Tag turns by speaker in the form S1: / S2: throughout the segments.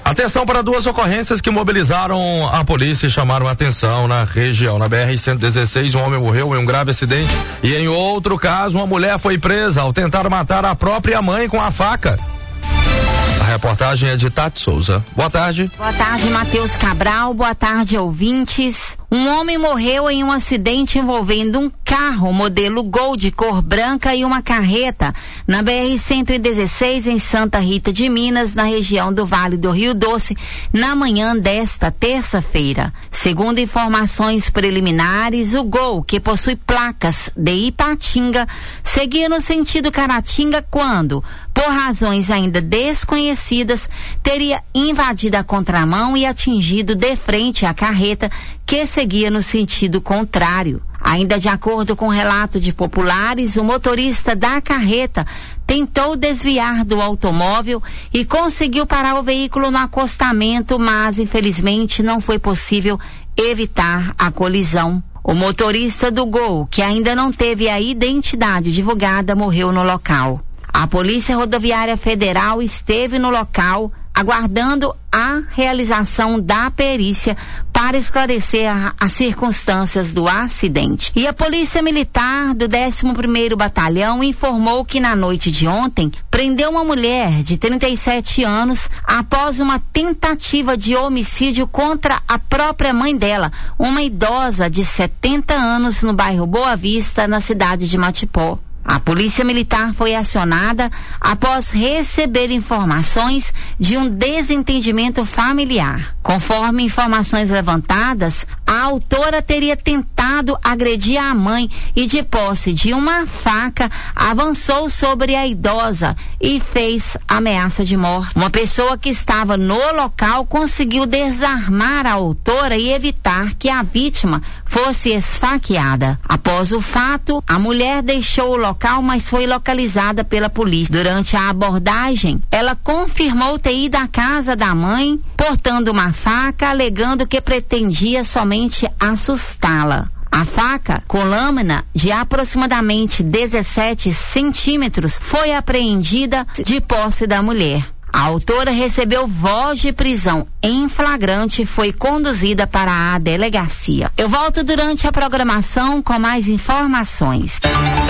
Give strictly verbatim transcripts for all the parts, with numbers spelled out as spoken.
S1: Atenção para duas ocorrências que mobilizaram a polícia e chamaram a atenção na região. Na B R cento e dezesseis, um homem morreu em um grave acidente e em outro caso, uma mulher foi presa ao tentar matar a própria mãe com a faca. A reportagem é de Tati Souza. Boa tarde.
S2: Boa tarde, Matheus Cabral. Boa tarde, ouvintes. Um homem morreu em um acidente envolvendo um carro modelo Gol de cor branca e uma carreta na B R cento e dezesseis em Santa Rita de Minas, na região do Vale do Rio Doce, na manhã desta terça-feira. Segundo informações preliminares, o Gol, que possui placas de Ipatinga, seguia no sentido Caratinga quando, por razões ainda desconhecidas, teria invadido a contramão e atingido de frente a carreta que seguia no sentido contrário. Ainda de acordo com o relato de populares, o motorista da carreta tentou desviar do automóvel e conseguiu parar o veículo no acostamento, mas infelizmente não foi possível evitar a colisão. O motorista do Gol, que ainda não teve a identidade divulgada, morreu no local. A Polícia Rodoviária Federal esteve no local aguardando a realização da perícia para esclarecer a, as circunstâncias do acidente. E a Polícia Militar do décimo primeiro Batalhão informou que na noite de ontem prendeu uma mulher de trinta e sete anos após uma tentativa de homicídio contra a própria mãe dela, uma idosa de setenta anos no bairro Boa Vista, na cidade de Matipó. A Polícia Militar foi acionada após receber informações de um desentendimento familiar. Conforme informações levantadas, a autora teria tentado agredir a mãe e, de posse de uma faca, avançou sobre a idosa e fez ameaça de morte. Uma pessoa que estava no local conseguiu desarmar a autora e evitar que a vítima fosse esfaqueada. Após o fato, a mulher deixou o local, mas foi localizada pela polícia. Durante a abordagem, ela confirmou ter ido à casa da mãe, portando uma faca, alegando que pretendia somente assustá-la. A faca, com lâmina de aproximadamente dezessete centímetros, foi apreendida de posse da mulher. A autora recebeu voz de prisão em flagrante e foi conduzida para a delegacia. Eu volto durante a programação com mais informações.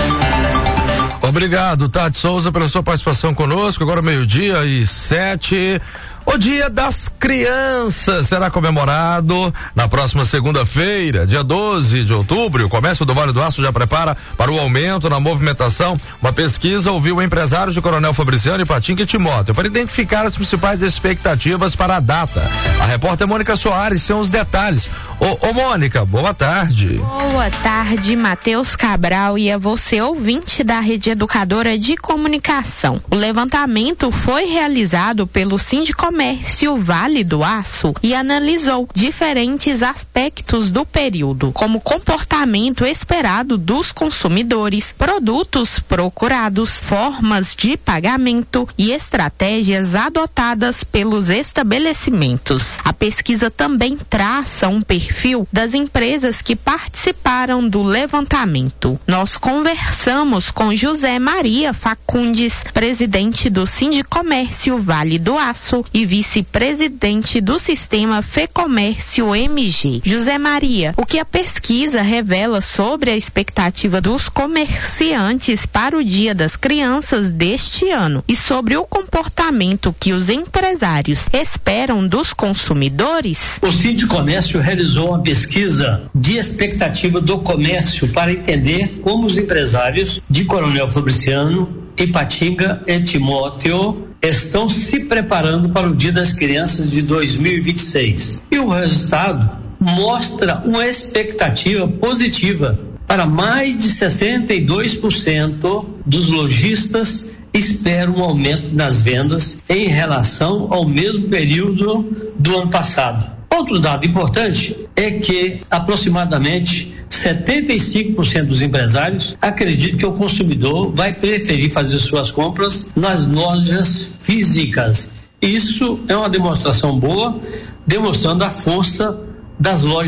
S1: Obrigado, Tati Souza, pela sua participação conosco. Agora meio-dia e sete. O Dia das Crianças será comemorado na próxima segunda-feira, dia doze de outubro. O comércio do Vale do Aço já prepara para o aumento na movimentação. Uma pesquisa ouviu empresários de Coronel Fabriciano, Ipatinga e Timóteo para identificar as principais expectativas para a data. A repórter Mônica Soares tem os detalhes. Ô, ô Mônica, boa tarde.
S3: Boa tarde, Matheus Cabral e a você, ouvinte da Rede Educadora de Comunicação. O levantamento foi realizado pelo Sindicomércio Vale do Aço e analisou diferentes aspectos do período, como comportamento esperado dos consumidores, produtos procurados, formas de pagamento e estratégias adotadas pelos estabelecimentos. A pesquisa também traça um perfil das empresas que participaram do levantamento. Nós conversamos com José Maria Facundes, presidente do Sindicomércio Vale do Aço e vice-presidente do sistema Fecomércio M G. José Maria, o que a pesquisa revela sobre a expectativa dos comerciantes para o Dia das Crianças deste ano e sobre o comportamento que os empresários esperam dos consumidores?
S4: O Sindicomércio realizou uma pesquisa de expectativa do comércio para entender como os empresários de Coronel Fabriciano, Ipatinga e Timóteo estão se preparando para o Dia das Crianças de dois mil e vinte e seis. E o resultado mostra uma expectativa positiva para mais de sessenta e dois por cento dos lojistas esperam um aumento nas vendas em relação ao mesmo período do ano passado. Outro dado importante é que aproximadamente setenta e cinco por cento dos empresários acreditam que o consumidor vai preferir fazer suas compras nas lojas físicas. Isso é uma demonstração boa, demonstrando a força das lojas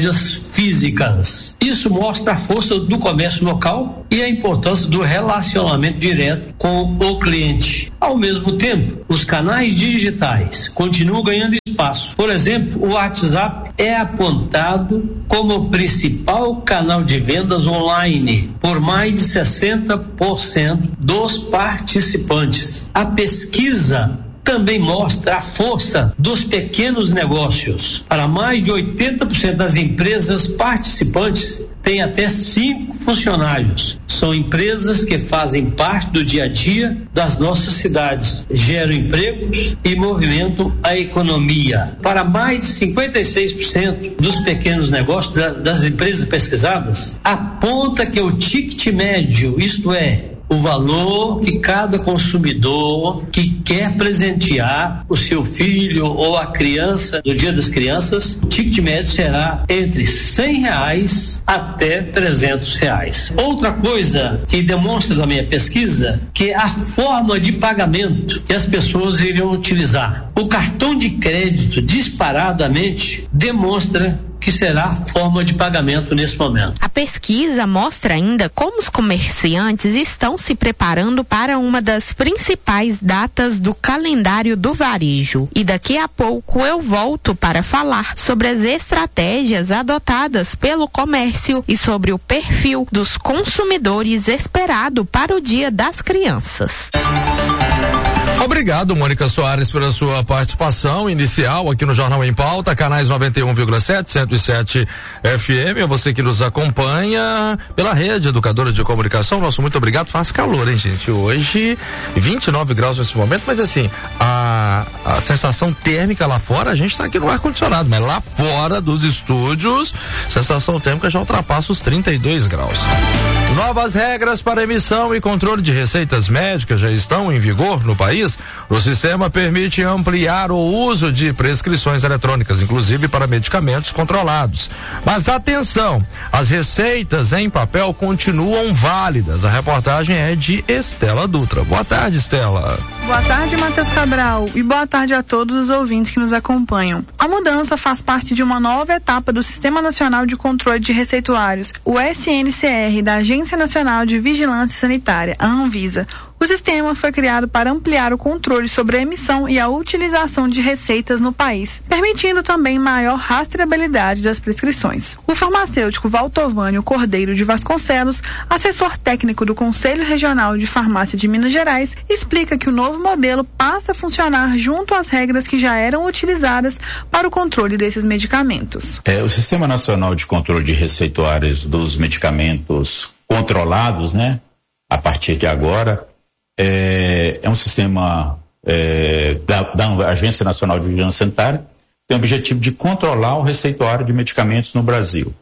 S4: físicas. Isso mostra a força do comércio local e a importância do relacionamento direto com o cliente. Ao mesmo tempo, os canais digitais continuam ganhando espaço. Por exemplo, o WhatsApp é apontado como o principal canal de vendas online por mais de sessenta por cento dos participantes. A pesquisa também mostra a força dos pequenos negócios. Para mais de oitenta por cento das empresas participantes tem até cinco funcionários. São empresas que fazem parte do dia a dia das nossas cidades, geram empregos e movimentam a economia. Para mais de cinquenta e seis por cento dos pequenos negócios da, das empresas pesquisadas, aponta que o ticket médio, isto é, o valor que cada consumidor que quer presentear o seu filho ou a criança no Dia das Crianças, o ticket médio será entre cem reais até trezentos reais. Outra coisa que demonstra da minha pesquisa, que é a forma de pagamento que as pessoas iriam utilizar. O cartão de crédito disparadamente demonstra que será a forma de pagamento nesse momento.
S3: A pesquisa mostra ainda como os comerciantes estão se preparando para uma das principais datas do calendário do varejo. E daqui a pouco eu volto para falar sobre as estratégias adotadas pelo comércio e sobre o perfil dos consumidores esperado para o Dia das Crianças.
S1: Obrigado, Mônica Soares, pela sua participação inicial aqui no Jornal em Pauta, canais noventa e um vírgula sete, cento e sete F M. A você que nos acompanha pela rede Educadora de Comunicação, nosso muito obrigado. Faz calor, hein, gente? Hoje, vinte e nove graus nesse momento, mas assim, a, a sensação térmica lá fora, a gente está aqui no ar-condicionado, mas lá fora dos estúdios, a sensação térmica já ultrapassa os trinta e dois graus. Novas regras para emissão e controle de receitas médicas já estão em vigor no país. O sistema permite ampliar o uso de prescrições eletrônicas, inclusive para medicamentos controlados. Mas atenção, as receitas em papel continuam válidas. A reportagem é de Estela Dutra. Boa tarde, Estela.
S5: Boa tarde, Matheus Cabral, e boa tarde a todos os ouvintes que nos acompanham. A mudança faz parte de uma nova etapa do Sistema Nacional de Controle de Receituários, o S N C R, da Agência Nacional de Vigilância Sanitária, a Anvisa. O sistema foi criado para ampliar o controle sobre a emissão e a utilização de receitas no país, permitindo também maior rastreabilidade das prescrições. O farmacêutico Valtovânio Cordeiro de Vasconcelos, assessor técnico do Conselho Regional de Farmácia de Minas Gerais, explica que o novo modelo passa a funcionar junto às regras que já eram utilizadas para o controle desses medicamentos.
S6: É, o Sistema Nacional de Controle de Receituários dos Medicamentos Controlados, né, a partir de agora, É, é um sistema é, da, da Agência Nacional de Vigilância Sanitária, tem o objetivo de controlar o receituário de medicamentos no Brasil.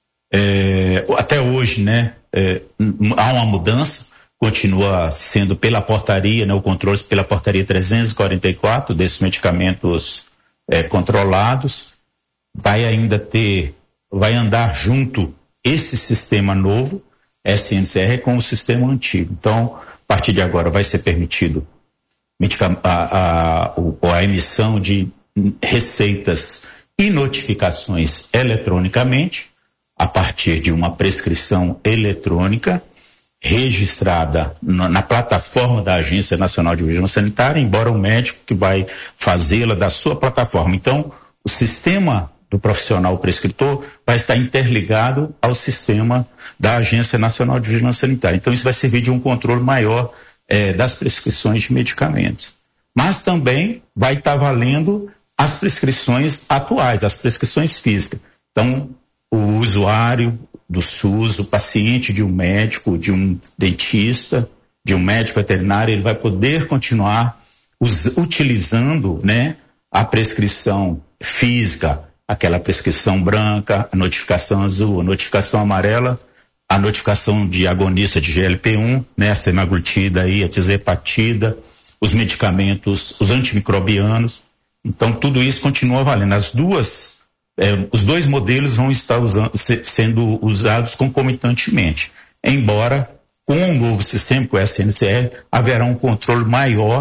S6: É, até hoje, né, é, há uma mudança, continua sendo pela portaria, né, o controle pela portaria trezentos e quarenta e quatro desses medicamentos é, controlados. Vai ainda ter, vai andar junto esse sistema novo, S N C R, com o sistema antigo. Então, a partir de agora vai ser permitido a, a, a emissão de receitas e notificações eletronicamente, a partir de uma prescrição eletrônica registrada na, na plataforma da Agência Nacional de Vigilância Sanitária, embora o médico que vai fazê-la da sua plataforma. Então, o sistema do profissional prescritor vai estar interligado ao sistema da Agência Nacional de Vigilância Sanitária. Então, isso vai servir de um controle maior eh, das prescrições de medicamentos. Mas também vai estar valendo as prescrições atuais, as prescrições físicas. Então, o usuário do SUS, o paciente de um médico, de um dentista, de um médico veterinário, ele vai poder continuar us, utilizando, né, a prescrição física, aquela prescrição branca, a notificação azul, a notificação amarela, a notificação de agonista de G L P um, né, a semaglutida aí, a tizepatida, os medicamentos, os antimicrobianos. Então, tudo isso continua valendo. As duas, eh, os dois modelos vão estar usando, se, sendo usados concomitantemente. Embora, com o novo sistema, com o S N C R, haverá um controle maior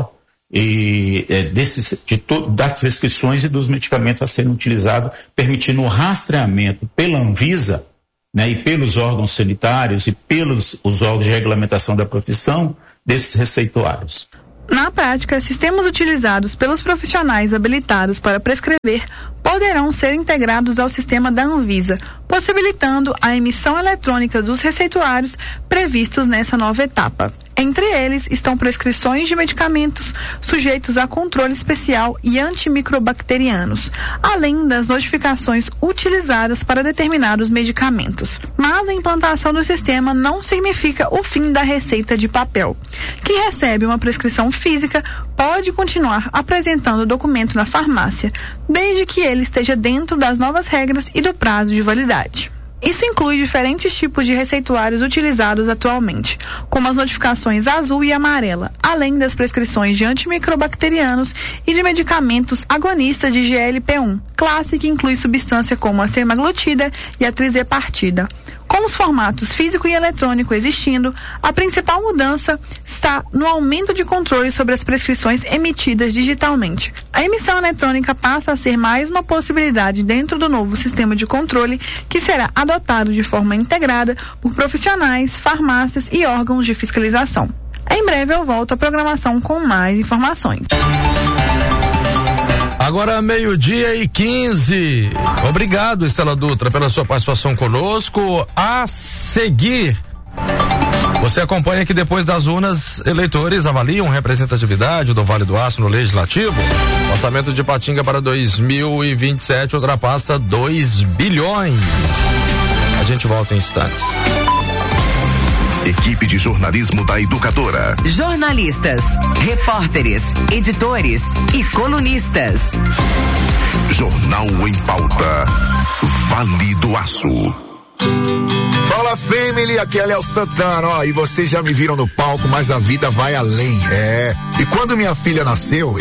S6: e é, desses, de to, das prescrições e dos medicamentos a serem utilizados, permitindo o rastreamento pela Anvisa, né, e pelos órgãos sanitários e pelos os órgãos de regulamentação da profissão desses receituários.
S5: Na prática, sistemas utilizados pelos profissionais habilitados para prescrever poderão ser integrados ao sistema da Anvisa, possibilitando a emissão eletrônica dos receituários previstos nessa nova etapa. Entre eles estão prescrições de medicamentos sujeitos a controle especial e antimicrobacterianos, além das notificações utilizadas para determinados medicamentos. Mas a implantação do sistema não significa o fim da receita de papel. Quem recebe uma prescrição física pode continuar apresentando o documento na farmácia, desde que ele esteja dentro das novas regras e do prazo de validade. Isso inclui diferentes tipos de receituários utilizados atualmente, como as notificações azul e amarela, além das prescrições de antimicrobacterianos e de medicamentos agonistas de G L P um, classe que inclui substância como a semaglutida e a trizepartida. Com os formatos físico e eletrônico existindo, a principal mudança está no aumento de controle sobre as prescrições emitidas digitalmente. A emissão eletrônica passa a ser mais uma possibilidade dentro do novo sistema de controle, que será adotado de forma integrada por profissionais, farmácias e órgãos de fiscalização. Em breve eu volto à programação com mais informações.
S1: Agora meio-dia e quinze. Obrigado, Estela Dutra, pela sua participação conosco. A seguir, você acompanha que depois das urnas, eleitores avaliam representatividade do Vale do Aço no Legislativo. O orçamento de Patinga para dois mil e vinte e sete ultrapassa dois bilhões. A gente volta em instantes.
S7: Equipe de jornalismo da Educadora.
S8: Jornalistas, repórteres, editores e colunistas.
S7: Jornal em Pauta. Vale do Aço.
S9: Fala, family, aqui é Léo Santana, ó, e vocês já me viram no palco, mas a vida vai além, é. E quando minha filha nasceu,